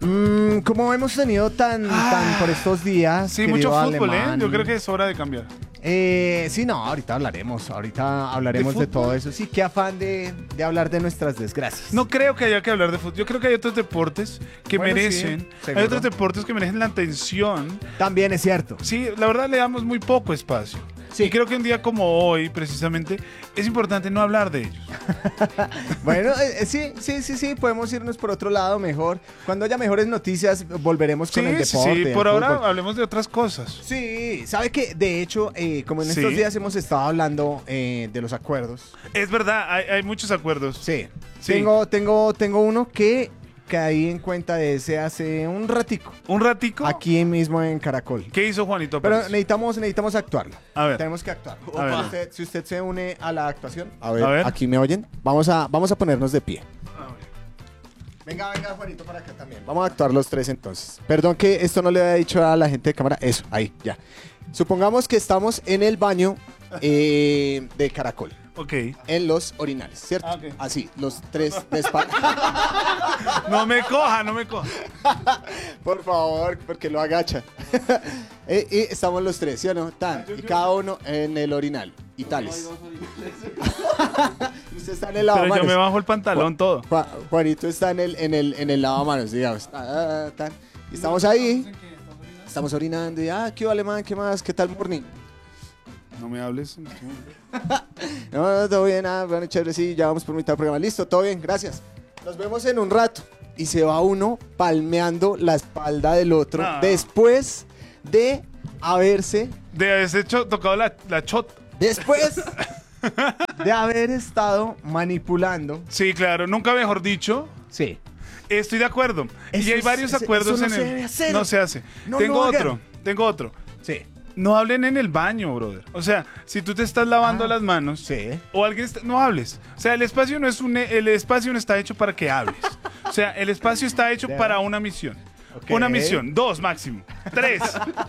Como hemos tenido tan por estos días. Sí, mucho fútbol, Alemán, Yo creo que es hora de cambiar. Sí, no, ahorita hablaremos de todo eso. Sí, qué afán de hablar de nuestras desgracias. No creo que haya que hablar de fútbol. Yo creo que hay otros deportes que Bueno, merecen. sí, Hay seguro. otros deportes que merecen la atención. También es cierto. Sí, la verdad le damos muy poco espacio. Sí. Y creo que un día como hoy, precisamente, es importante no hablar de ellos. Bueno, sí, podemos irnos por otro lado mejor. Cuando haya mejores noticias, volveremos con el deporte. Sí, el por ahora fútbol. hablemos de otras cosas. Sí, sabe que de hecho, como en estos Sí. días hemos estado hablando de los acuerdos. Es verdad, hay muchos acuerdos. Sí. Sí. Tengo uno que caí en cuenta de ese hace un ratico. Un ratico. Aquí mismo en Caracol. ¿Qué hizo Juanito Pero Pérez? necesitamos actuarlo. A ver. Tenemos que actuar. A ver. Si usted se une a la actuación. A ver. Aquí me oyen. Vamos a ponernos de pie. Venga, Juanito, para acá también. Vamos a actuar los tres entonces. Perdón que esto no le había dicho a la gente de cámara. Eso, ahí, ya. Supongamos que estamos en el baño de Caracol. Ok. En los orinales, ¿cierto? Ah, ok. Así, los tres de espalda. No me coja, no me coja. Por favor, porque lo agacha. Y estamos los tres, ¿sí o no? Y cada uno en el orinal. Y tales. Usted está en el Pero lavamanos. yo me bajo el pantalón todo. Juanito está en el lavamanos, digamos. Y estamos ahí. Estamos orinando y, ¿qué hubo, alemán? ¿Qué más? ¿Qué tal, morning? No me hables. No, todo bien, bueno, chévere, sí, ya vamos por mitad del programa. Listo, todo bien, gracias. Nos vemos en un rato. Y se va uno palmeando la espalda del otro No. después de haberse... De haberse tocado la chota. Después de haber estado manipulando. Sí, claro, nunca mejor dicho. Sí. Estoy de acuerdo. Eso Y hay es- varios eso acuerdos no en se el. debe hacer. No se hace. No tengo lo otro. hagan. Tengo otro. Sí. No hablen en el baño, brother. O sea, si tú te estás lavando las manos Sí. o alguien no hables. O sea, el espacio no está hecho para que hables. O sea, el espacio está hecho para una misión. Ok. Una misión, 2 máximo, 3,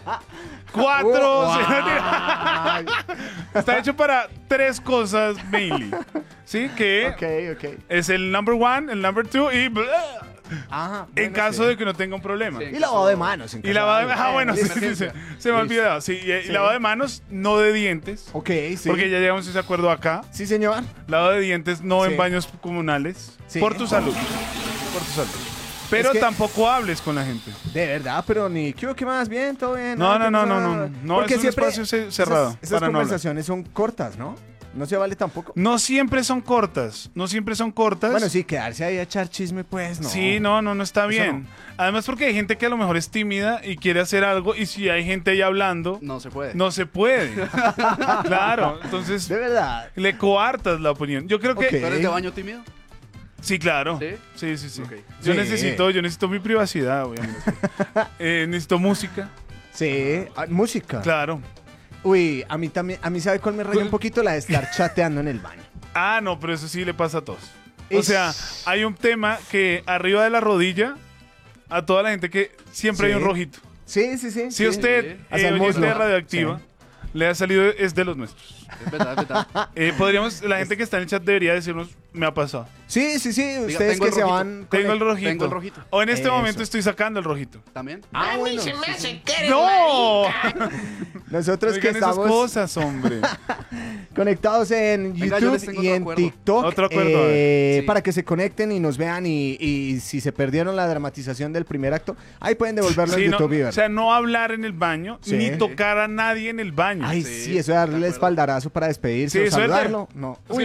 4. Ay. Está hecho para 3 cosas mainly. ¿Sí? Que Ok. es el number 1, el number 2 y Ajá. en bueno, caso sí. de que no tenga un problema. Sí. Y lavado de manos. Y lavado de bueno, sí, listo. se me ha olvidado. Sí, y Sí. lavado de manos, no de dientes. Ok, sí. Porque ya llegamos a ese acuerdo acá. Sí, señor. Lavado de dientes, no Sí. en baños comunales. Sí. Por tu salud. Por tu salud. Pero Es que- tampoco hables con la gente. De verdad, pero ni ¿qué más? Bien, todo bien. No, ¿Qué no, pasa? no, no. No, Porque es un siempre espacio cerrado Esas para no hablar. conversaciones son cortas, ¿no? No se vale tampoco. No siempre son cortas. No siempre son cortas. Bueno, sí, quedarse ahí a echar chisme, pues, no. Sí, no está bien. no. Además porque hay gente que a lo mejor es tímida y quiere hacer algo y si hay gente ahí hablando, No se puede. no se puede. Claro, entonces De verdad. le coartas la opinión. Yo creo que Ok. ¿Tú eres de baño tímido? sí, claro. ¿Sí? Sí. Ok. Yo Sí. necesito mi privacidad, obviamente. Necesito música, Sí, música. claro. Uy, a mí también, a mí sabe cuál me raya un poquito la de estar chateando en el baño. Ah, no, pero eso sí le pasa a todos. O Es- sea, hay un tema que arriba de la rodilla, a toda la gente que siempre Sí. hay un rojito. Sí. Si usted, Hacia el oyente muslo. de Radioactiva, le ha salido, es de los nuestros. Es verdad, es verdad. La gente que está en el chat debería decirnos, me ha pasado. Sí, ustedes tengo que el se rojito. van... Tengo el rojito. Tengo el rojito. O en este Eso. momento estoy sacando el rojito. ¿También? Ah, bueno. ¡No! Nosotros que Oigan esas estamos cosas, hombre. conectados en Venga, yo les YouTube tengo y otro en acuerdo. TikTok Otro acuerdo, a ver. Sí. para que se conecten y nos vean y si se perdieron la dramatización del primer acto, ahí pueden devolverlo Sí, en no, YouTube y ver. o sea, no hablar en el baño, Sí. ni tocar a nadie en el baño. Ay, Sí, sí, eso de darle de acuerdo. espaldarazo para despedirse Sí, o suerte. saludarlo. No. Sí, Uy,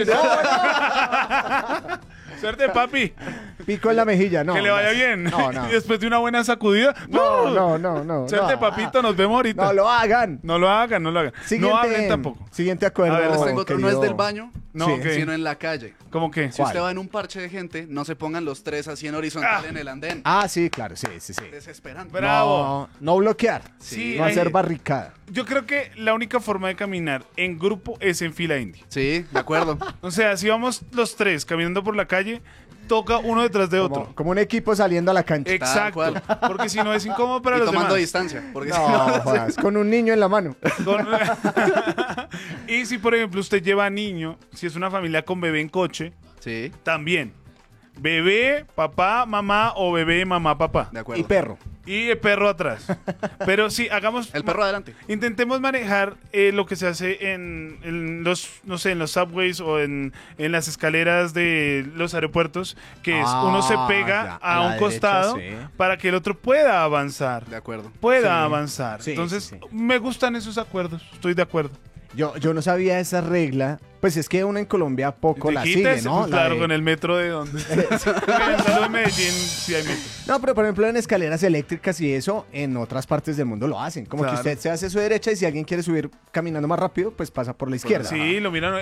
Suerte, papi. pico en la mejilla, no. que le vaya gracias. bien. No, no. Y después de una buena sacudida. No. Suerte, no. papito, nos vemos ahorita. No lo hagan. No lo hagan, no lo hagan. Siguiente, No hablen tampoco. Siguiente acuerdo. A ver, Les tengo otro. No es querido. del baño, No, Sí. ok. sino en la calle. ¿Cómo que? Si usted va en un parche de gente, no se pongan los tres así en horizontal en el andén. Ah, sí, claro, sí. Desesperante. Bravo. No bloquear. Sí, no hacer hay- barricada. Yo creo que la única forma de caminar en grupo es en fila india. Sí, de acuerdo. O sea, si vamos los tres caminando por la calle, toca uno detrás de otro. Como un equipo saliendo a la cancha. Exacto. cual. Porque si no es incómodo para Y los tomando demás. distancia. Porque si No, no, jodas, con un niño en la mano. Con- y si, por ejemplo, usted lleva niño, si es una familia con bebé en coche, Sí. también. bebé, papá, mamá o bebé, mamá, papá. De acuerdo. Y perro. Y el perro atrás. Pero sí, hagamos... El perro adelante. Intentemos manejar lo que se hace en los, no sé, en los subways o en las escaleras de los aeropuertos, que es uno se pega ya, a a un la costado derecha, sí. para que el otro pueda avanzar. De acuerdo. Pueda Sí. avanzar. Sí, Entonces, sí, sí. me gustan esos acuerdos. Estoy de acuerdo. Yo no sabía esa regla. Pues es que uno en Colombia poco la Dijiste, sigue, ¿no? pues, La claro, de- con el metro de donde. Solo en Medellín sí hay metro. No, pero por ejemplo en escaleras eléctricas y eso, en otras partes del mundo lo hacen. Como Claro. que usted se hace a su derecha y si alguien quiere subir caminando más rápido, pues pasa por la izquierda. Sí, lo miran.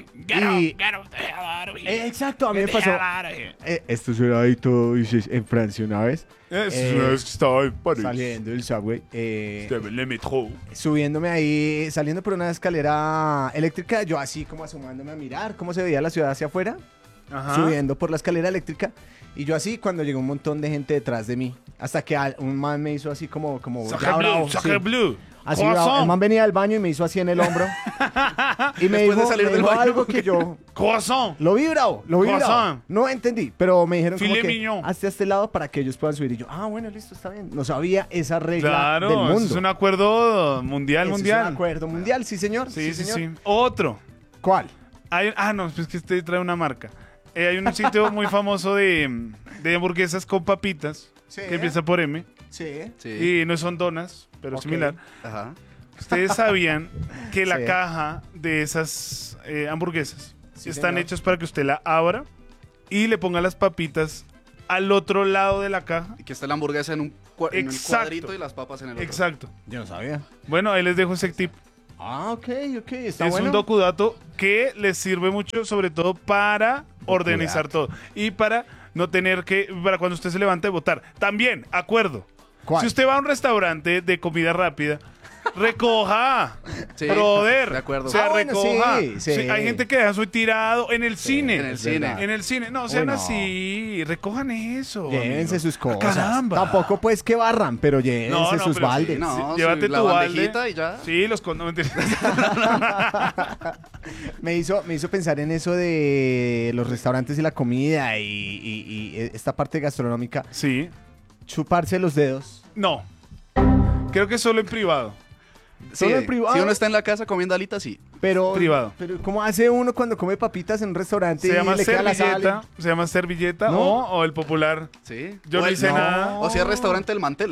Exacto, a mí me pasó. Esto será ahí todo dices, en Francia una vez. Estaba en París. Saliendo del subway. Estaba en el metro. Subiéndome ahí, saliendo por una escalera eléctrica, yo así como asomándome a mirar cómo se veía la ciudad hacia afuera, Ajá. subiendo por la escalera eléctrica, y yo así cuando llegó un montón de gente detrás de mí, hasta que un man me hizo así como Sacre bravo, bleu, sacre sí. bleu. Así bravo. Croissant. El man venía al baño y me hizo así en el hombro, y me Después de dijo, salir me del dijo baño, algo ¿qué? que yo Croissant. lo vi bravo, lo vi bravo. Croissant. No entendí, pero me dijeron como Filet que mignon. hasta este lado para que ellos puedan subir, y yo, bueno, listo, está bien. No sabía esa regla Claro, del mundo. eso es un acuerdo mundial, Ese mundial. Es un acuerdo mundial, sí señor. Sí, sí, señor. sí. Otro. ¿Cuál? No, es que este trae una marca. Hay un sitio muy famoso de hamburguesas con papitas Sí. que empieza por M Sí. Sí. y no son donas, pero Ok. similar. Ajá. Ustedes sabían que la Sí. caja de esas hamburguesas Sí, están señor. hechas para que usted la abra y le ponga las papitas al otro lado de la caja. Y que está la hamburguesa en en un Exacto. cuadrito y las papas en el otro. Exacto. Yo no sabía. Bueno, ahí les dejo ese tip. Ok, está Es bueno. un docudato que les sirve mucho, sobre todo para organizar todo y para no tener para cuando usted se levante, votar. También, acuerdo. ¿Cuál? Si usted va a un restaurante de comida rápida, recoja. Sí, Brother. de acuerdo. O sea, bueno, recoja. sí, sí. Sí, hay gente que deja su tirado en el cine. en el cine. En el cine. No, Uy, sean no. así. Recojan eso. Llévense amigos. sus cosas. Caramba. Tampoco pues que barran, pero llévense sus pero baldes. sí, No, llévate sí, la tu balde. bandejita y ya. Sí, los no, mentira. Me hizo pensar en eso de los restaurantes y la comida y esta parte gastronómica. Sí. Chuparse los dedos. No. Creo que solo en privado. Sí, Solo en privado. Si uno está en la casa comiendo alitas, sí. Pero, Privado. Pero ¿cómo hace uno cuando come papitas en un restaurante Se y llama le queda la servilleta. sal? Se llama servilleta ¿No? o el popular. Sí. Yo no O hice nada. O si es restaurante El Mantel.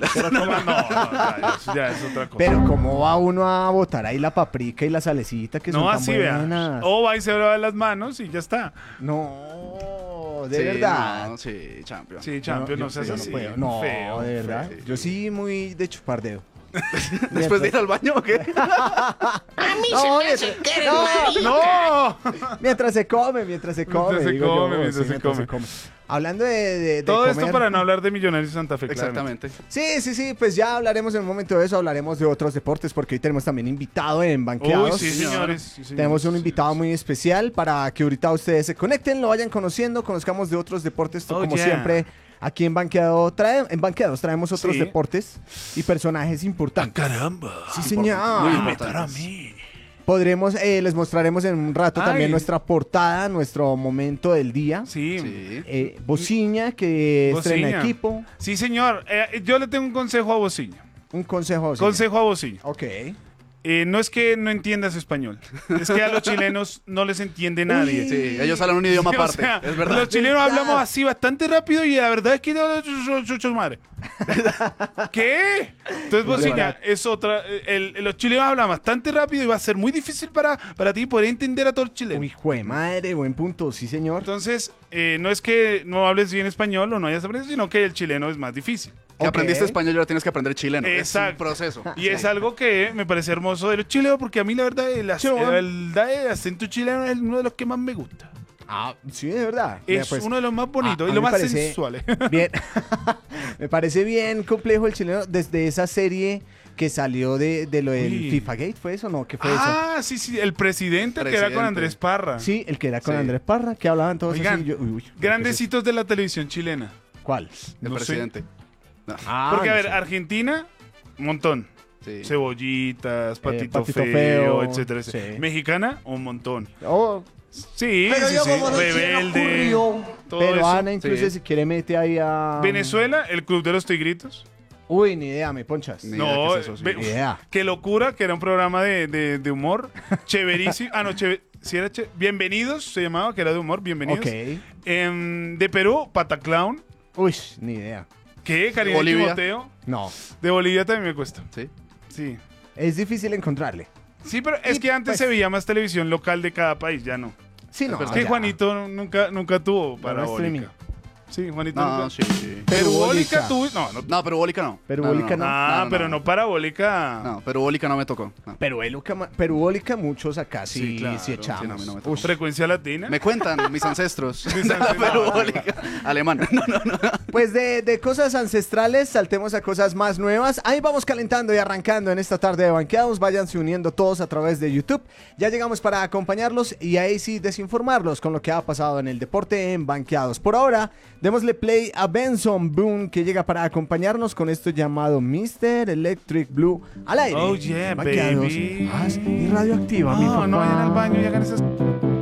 Ya es otra cosa. Pero ¿cómo va uno a botar ahí la paprika y la salecita que son no tan así, vea. buenas? O va y se lava las manos y ya está. No, de Sí, verdad. no, sí, champion. Sí, champion, no seas yo así. no puedo. No, Feo, de verdad. feo. Yo sí muy de chupar dedo. Después de ir al baño, ¿o qué? No, ¡No! mientras se come, mientras se come. se digo yo, come, mientras se come. Hablando de Todo esto comer- para no hablar de Millonarios de Santa Fe, claramente. Exactamente. Sí, pues ya hablaremos en un momento de eso, hablaremos de otros deportes porque hoy tenemos también invitado en Uy, Banqueados. sí, señor. señores. Sí, señores. Tenemos un Sí, invitado sí. muy especial para que ahorita ustedes se conecten, lo vayan conociendo, conozcamos de otros deportes, Oh, como yeah. siempre. Aquí en Banqueados traemos otros Sí. deportes y personajes importantes. Caramba. Sí, señor. Muy Voy a importantes. meter a mí. Les mostraremos en un rato Ay. también nuestra portada, nuestro momento del día. Sí. Sí. Bociña, que estrena Bociña. equipo. Sí, señor. Yo le tengo un consejo a Bociña. Un consejo. a Bociña. Consejo a Bociña. Ok. No es que no entiendas español. Es que a los chilenos no les entiende nadie. Uy. Sí, ellos hablan un idioma Sí, o aparte. sea, Es verdad. Los chilenos ¿Verdad? hablamos así bastante rápido y la verdad es que chuchos madre. ¿Qué? Entonces, Bociña, es otra. Los chilenos hablan bastante rápido y va a ser muy difícil para ti poder entender a todo el chileno. Uy, jue madre, buen punto, sí señor. Entonces, no es que no hables bien español o no hayas aprendido, sino que el chileno es más difícil. Que Ok. aprendiste español y ahora tienes que aprender chileno. Exacto. Es un proceso. Y es algo que me parece hermoso de los chilenos, porque a mí la verdad Chileno. el acento chileno es uno de los que más me gusta. Ah, sí, de verdad. Es Mira, pues, uno de los más bonitos a y lo mí me más parece sensuales. Bien. Me parece bien complejo el chileno desde esa serie que salió de lo del Uy. FIFA Gate, ¿fue eso? No, ¿qué fue eso? Ah, sí, el presidente que era con Presidente. Andrés Parra. Sí, el que era con Sí. Andrés Parra, que hablaban todos Oigan, así. Grandes hitos de la televisión chilena. ¿Cuál? El No sé. presidente. No. Ah, Porque, a no ver, sé. Argentina, un montón. Sí. Cebollitas, Patito, Patito Feo, Feo, etcétera. sí. Mexicana, un montón. Oh, Sí, Pero sí, yo sí. como no Rebelde. Todo Pero eso. Ana, incluso Sí. si quiere, mete ahí a. Venezuela, el Club de los Tigritos. Uy, ni idea, me ponchas. Ni No, idea qué es eso, sí. ve- Ni idea. qué locura, que era un programa de humor. Chéverísimo. Ah, no, sí era Bienvenidos, se llamaba, que era de humor, Bienvenidos. Ok. De Perú, Pataclown. Uy, ni idea. ¿Qué? Karina Bolivia. Timoteo. No. De Bolivia también me cuesta. Sí. Sí. Es difícil encontrarle. Sí, pero es Y, que antes pues, se veía más televisión local de cada país, ya no. Sí, no. Es que ya. Juanito nunca tuvo streaming. parabólica. Sí, Juanito No, nunca. sí, sí. Perubólica Perubólica. tuvo. No. No, perubólica no. Perubólica no. Pero no parabólica. No, perubólica no me tocó. No. Perubólica, muchos acá sí, Sí, claro. sí echamos. Sí, no, a mí no me tocó. Ush. Frecuencia latina. Me cuentan mis ancestros. Mis La ancestros. perubólica. Alemán. No. Pues de cosas ancestrales, saltemos a cosas más nuevas. Ahí vamos calentando y arrancando en esta tarde de Banqueados. Váyanse uniendo todos a través de YouTube. Ya llegamos para acompañarlos y ahí sí desinformarlos con lo que ha pasado en el deporte en Banqueados. Por ahora, démosle play a Benson Boone, que llega para acompañarnos con esto llamado Mr. Electric Blue al aire. Oh, yeah, Banqueados, baby. paz y radioactiva, mi No, papá. vayan al baño y hagan esas.